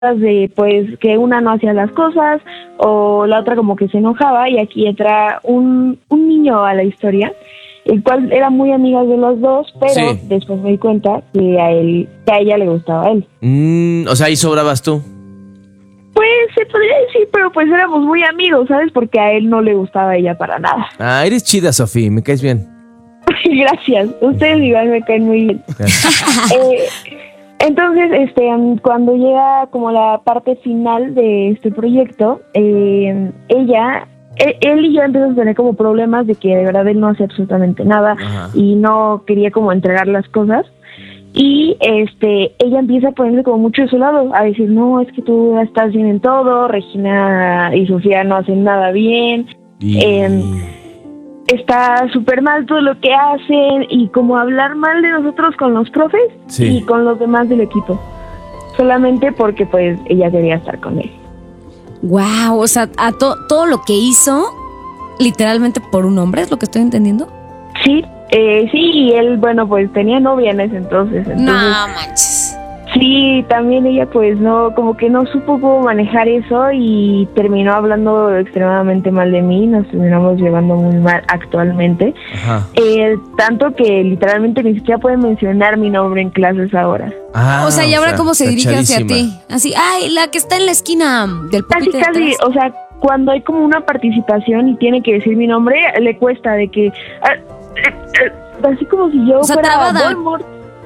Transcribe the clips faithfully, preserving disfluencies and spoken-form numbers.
de pues que una no hacía las cosas o la otra como que se enojaba, y aquí entra un, un niño a la historia, el cual era muy amiga de los dos, pero sí, después me di cuenta que a él, que a ella le gustaba a él. Mm, o sea, ahí sobrabas tú. Pues se podría decir, pero pues éramos muy amigos, ¿sabes? Porque a él no le gustaba a ella para nada. Ah, eres chida, Sofía, me caes bien. Gracias, ustedes igual me caen muy bien. eh, entonces, este, cuando llega como la parte final de este proyecto, eh, ella, él, él y yo empezamos a tener como problemas de que de verdad él no hacía absolutamente nada. Ajá. Y no quería como entregar las cosas. Y este, ella empieza a ponerse como mucho de su lado, a decir, no, es que tú estás bien en todo, Regina y Sofía no hacen nada bien. Y... Eh, está súper mal todo lo que hacen, y como hablar mal de nosotros con los profes, sí, y con los demás del equipo, solamente porque pues ella quería estar con él. Wow, o sea, a to- todo lo que hizo literalmente por un hombre, ¿es lo que estoy entendiendo? Sí, eh, sí, y él, bueno, pues tenía novia en ese entonces, entonces no manches. Sí, también ella pues no, como que no supo cómo manejar eso y terminó hablando extremadamente mal de mí, nos terminamos llevando muy mal actualmente. Ajá. Eh, tanto que literalmente ni siquiera puede mencionar mi nombre en clases ahora. Ah, o sea, ¿y ahora o sea, cómo se dirige hacia ti? Así, ay, la que está en la esquina del pupitre. Casi, casi, o sea, cuando hay como una participación y tiene que decir mi nombre, le cuesta de que... Ah, eh, eh, así como si yo o sea, fuera trabada. Voldemort.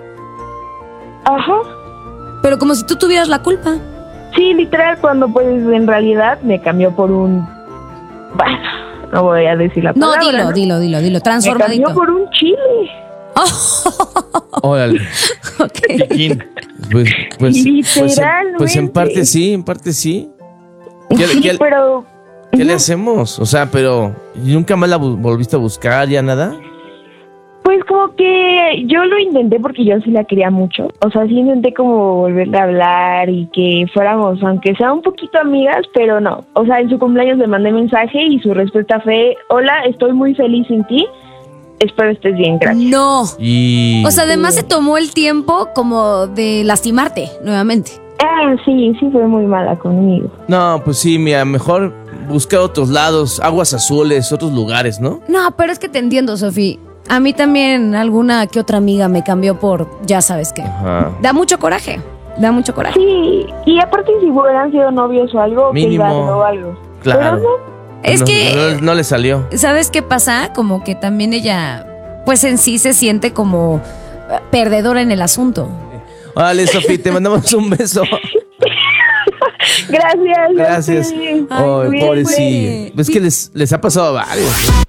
Ajá. Pero como si tú tuvieras la culpa. Sí, literal, cuando pues en realidad me cambió por un... Bueno, no voy a decir la palabra. No, dilo, ¿no? dilo, dilo, dilo, transformadito. Me cambió por un chile. Órale. Okay. Pues, pues, literalmente. Pues, pues en parte sí, en parte sí. ¿Qué, sí, qué, pero... ¿Qué le hacemos? O sea, pero... ¿Nunca más la volviste a buscar, ya nada? Pues como que yo lo intenté porque yo sí la quería mucho. O sea, sí intenté como volverle a hablar y que fuéramos, aunque sea un poquito amigas, pero no. O sea, en su cumpleaños le mandé mensaje y su respuesta fue, hola, estoy muy feliz sin ti, espero estés bien, gracias. No. Y... O sea, además se tomó el tiempo como de lastimarte nuevamente. Ah, sí, sí fue muy mala conmigo. No, pues sí, mira, mejor buscar otros lados, aguas azules, otros lugares, ¿no? No, pero es que te entiendo, Sofía. A mí también alguna que otra amiga me cambió por ya sabes qué. Ajá. Da mucho coraje, da mucho coraje. Sí, y aparte si hubieran sido novios o algo, mínimo, que iban o algo. Claro. Pero no. Es no, que... No, no le salió. ¿Sabes qué pasa? Como que también ella, pues en sí se siente como perdedora en el asunto. Vale, Sofía, te mandamos un beso. Gracias. Gracias. Ay, oh, pobrecilla. Es que les, les ha pasado a varios.